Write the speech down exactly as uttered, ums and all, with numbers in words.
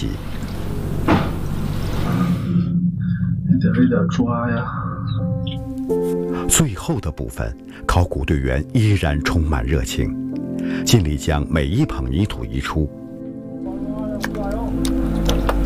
习。 一点一点抓呀。 最后的部分，考古队员依然充满热情，尽力将每一捧泥土移出